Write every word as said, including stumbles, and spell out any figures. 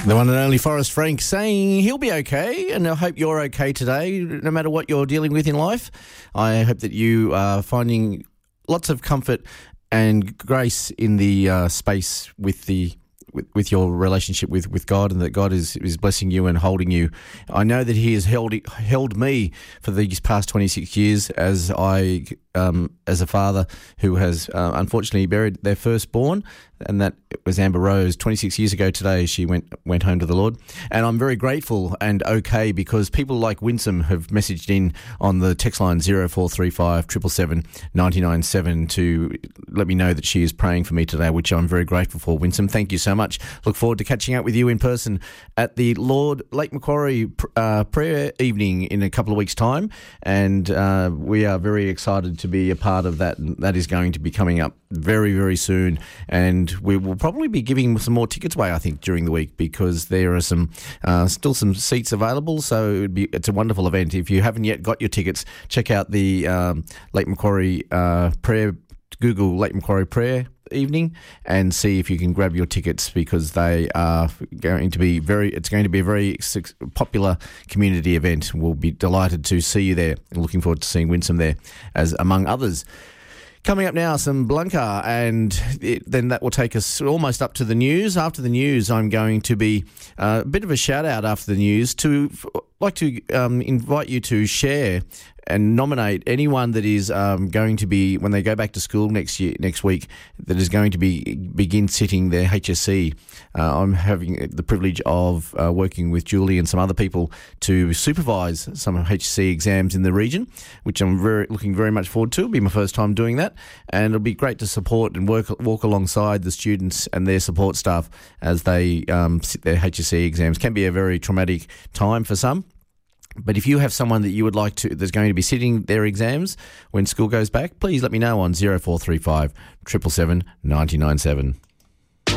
The one and only Forrest Frank saying he'll be okay, and I hope you're okay today, no matter what you're dealing with in life. I hope that you are finding lots of comfort and grace in the uh, space with the with, with your relationship with, with God, and that God is, is blessing you and holding you. I know that He has held held me for these past twenty-six years as I um, as a father who has uh, unfortunately buried their firstborn, and that was Amber Rose. twenty-six years ago today, she went went home to the Lord. And I'm very grateful and okay because people like Winsome have messaged in on the text line zero four three five, seven seven seven, nine nine seven to let me know that she is praying for me today, which I'm very grateful for. Winsome, thank you so much. Look forward to catching up with you in person at the Lord Lake Macquarie uh, prayer evening in a couple of weeks' time. And uh, we are very excited to be a part of that. And that is going to be coming up very, very soon. And we will probably be giving some more tickets away, I think, during the week because there are some uh, still some seats available. So it would be, it's a wonderful event. If you haven't yet got your tickets, check out the um, Lake Macquarie uh, prayer, Google Lake Macquarie prayer evening and see if you can grab your tickets because they are going to be very, it's going to be a very popular community event. We'll be delighted to see you there and looking forward to seeing Winsome there as among others. Coming up now, some Blanca, and it, then that will take us almost up to the news. After the news, I'm going to be uh, a bit of a shout out after the news to like to um, invite you to share and nominate anyone that is um, going to be, when they go back to school next year, next week, that is going to be begin sitting their H S C. Uh, I'm having the privilege of uh, working with Julie and some other people to supervise some H S C exams in the region, which I'm very looking very much forward to. It'll be my first time doing that, and it'll be great to support and work walk alongside the students and their support staff as they um, sit their H S C exams. Can be a very traumatic time for some. But if you have someone that you would like to, that's going to be sitting their exams when school goes back, please let me know on zero four three five, seven seven seven, nine nine seven.